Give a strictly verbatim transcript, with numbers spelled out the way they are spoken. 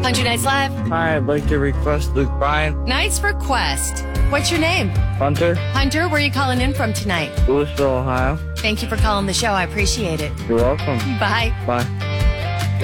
Country Nights Live. Hi, I'd like to request Luke Bryan. Nice request. What's your name? Hunter. Hunter, where are you calling in from tonight? Louisville, Ohio. Thank you for calling the show. I appreciate it. You're welcome. Bye. Bye.